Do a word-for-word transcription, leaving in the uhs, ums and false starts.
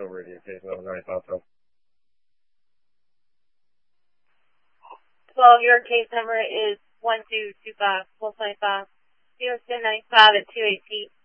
over radio case number ninety-five. Well, your case number is one two two five, one five five, zero seven nine five at two eight feet.